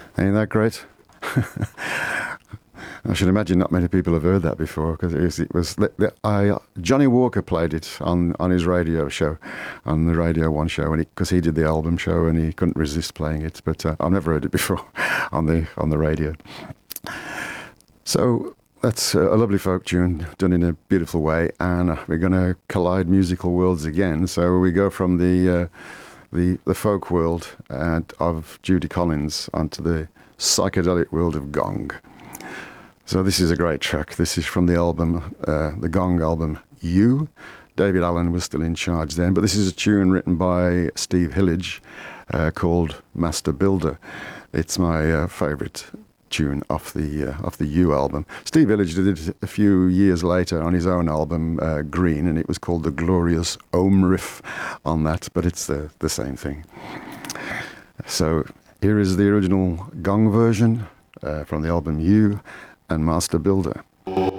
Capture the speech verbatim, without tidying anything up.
Ain't that great? I should imagine not many people have heard that before, because it was, it was I, Johnny Walker played it on, on his radio show, on the Radio One show, and because he, he did the album show and he couldn't resist playing it. But uh, I've never heard it before on the on the radio. So that's a lovely folk tune done in a beautiful way, and we're going to collide musical worlds again. So we go from the uh, the the folk world uh, of Judy Collins onto the psychedelic world of Gong. So this is a great track. This is from the album, uh, the Gong album, You. David Allen was still in charge then, but this is a tune written by Steve Hillage uh, called Master Builder. It's my uh, favourite tune off the uh, off the You album. Steve Hillage did it a few years later on his own album, uh, Green, and it was called the Glorious Ohm Riff on that, but it's the, the same thing. So here is the original Gong version uh, from the album You, and Master Builder.